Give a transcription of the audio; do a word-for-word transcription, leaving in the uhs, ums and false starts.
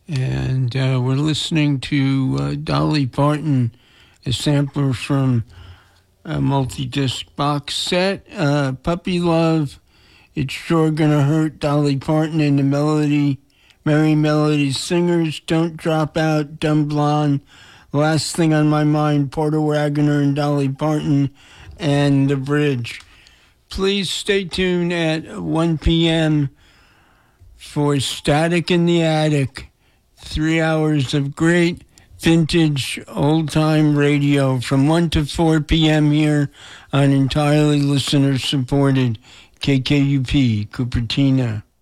And uh, we're listening to uh, Dolly Parton, a sampler from a multi-disc box set. Uh, Puppy Love, It's Sure Gonna Hurt, Dolly Parton and the Melody, Merry Melody Singers, Don't Drop Out, Dumb Blonde, Last Thing on My Mind, Porter Wagoner and Dolly Parton, and The Bridge. Please stay tuned at one p.m. for Static in the Attic. Three hours of great vintage old-time radio from one to four p.m. here on entirely listener-supported K K U P, Cupertino.